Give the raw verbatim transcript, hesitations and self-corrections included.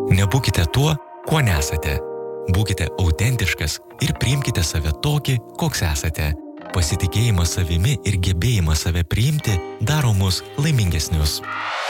Nebūkite tuo, kuo nesate. Būkite autentiškas ir priimkite save tokį, koks esate. Pasitikėjimas savimi ir gebėjimas save priimti daro mus laimingesnius.